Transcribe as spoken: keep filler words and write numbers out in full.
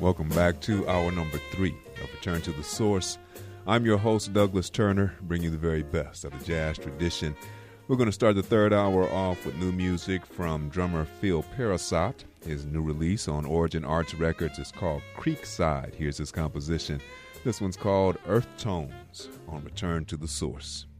Welcome back to hour number three of Return to the Source. I'm your host, Douglas Turner, bringing you the very best of the jazz tradition. We're going to start the third hour off with new music from drummer Phil Parasat. His new release on Origin Arts Records is called Creekside. Here's his composition. This one's called Earth Tones on Return to the Source.